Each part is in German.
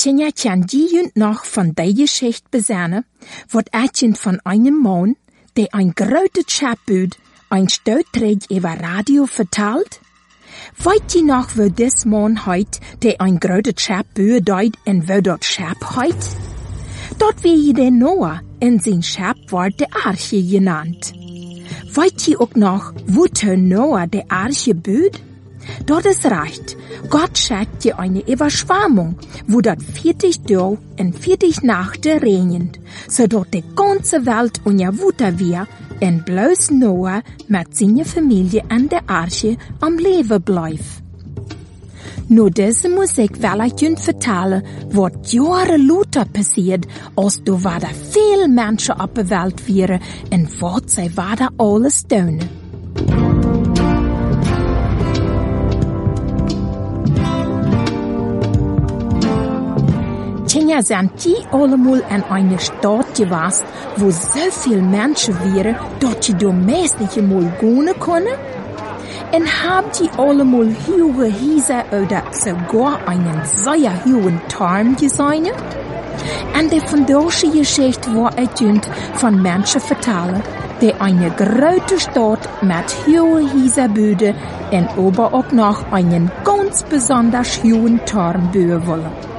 Tjenja kan die nog van die Geschichte bezinnen, wordt etjen van einem Mann, der ein grote Chapbud, ein Stoutträg über Radio vertelt? Weet je nog wo dis Mann heut, der ein grote Chapbud deed en wo dat Chap heut? Dort wie je den Noah, en zijn Chap wordt de Arche genannt. Weet je ook nog, wo Noah de Arche bud? Dort ist recht. Gott schickt dir eine Überschwemmung, wo dort 40 Tage und 40 Nächte regnet, so dort die ganze Welt unter Wutter wir und bloß Noah mit seiner Familie an der Arche am Leben bleibt. Nur diese Musik will ich Ihnen vertellen, was Jahre lauter passiert, als du war da viel Menschen auf der Welt wären und was sie war da alles tun. Tjenja sind die allemal an einer Stadt gewesen, wo so viele Menschen wären, dass sie domestic mal gehen können? Und habt die allemal hohe Häuser oder sogar einen sehr hohen Turm gesehen? Und die fundische Geschichte war ertönt von Menschen vertellen, die eine große Stadt mit hohen Häuserböden und aber auch noch einen ganz besonders hohen Turm bauen wollen.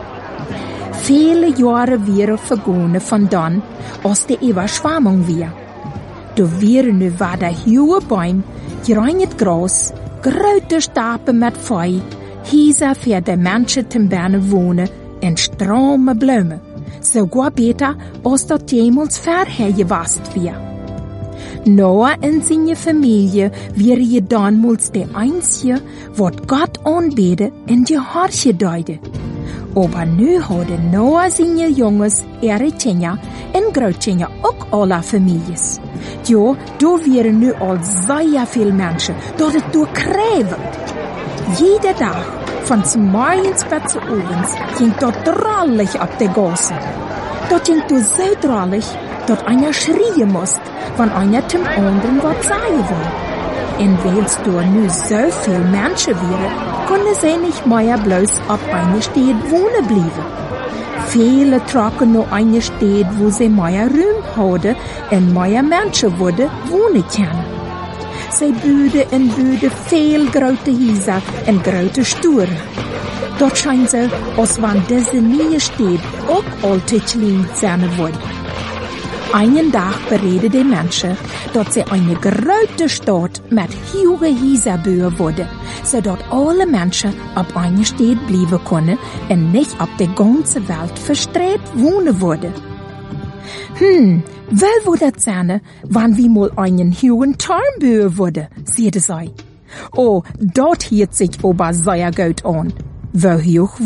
Viele Jahre wären vergangen von dann, als die Überschwemmung war. Da wären nu weiter hohe Bäume, gereinigt Gras, große Stapel mit Feu, Häuser für die Menschen zum Berne wohnen und stramme Blumen. Sogar besser, als das jemals vorher gewesen war. Noah und seine Familie wären je damals die Einzige, was Gott anbeten und die Arche deuten. Aber nu hadden Noah seine Jungs, ihre Tjenja und Großtjenja auch alle Families. Ja, da wären nu al sehr viele Menschen, dass es da kräven. Jeder Tag, von zum Morgens bis zu abends, ging dort drallig ab der Gasse. Dort ging du so drallig, dass einer schreien musste, wenn einer zum anderen was sagen wollte. Und weil es da nu so viele Menschen wären, konnten sie nicht mehr bloß auf einer Stadt wohnen bleiben. Viele trocken noch eine Stadt, wo sie mehr Raum hatten und mehr Menschen wohnen können. Sie bauten viel große Häuser und große Sturen. Dort scheint so, als wenn diese neue Stadt auch alte klein sein würde. Einen Tag bereden die Menschen, dass sie eine große Stadt mit hohen Häusern bauen würden, sodass alle Menschen auf einer Stadt bleiben können und nicht auf der ganzen Welt verstreut wohnen würden. Wo würde das sein, wenn wir mal einen hohen Turm bauen würden, sagte sie. Oh, dort hielt sich aber sehr gut an. Wo hoch